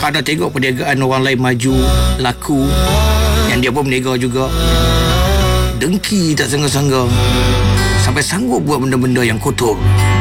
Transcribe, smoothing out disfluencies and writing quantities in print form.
Hana tengok perniagaan orang lain maju, laku, yang dia pun berniaga juga. Dengki tak sangga-sangga, sampai sanggup buat benda-benda yang kotor.